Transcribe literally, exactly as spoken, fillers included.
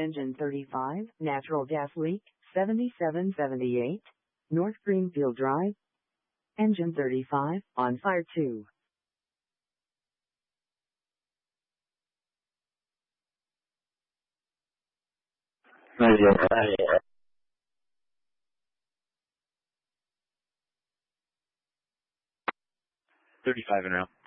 engine thirty-five, natural gas leak, seventy-seven seventy-eight, North Greenfield Drive. Engine thirty-five, on fire two. thirty-five en route.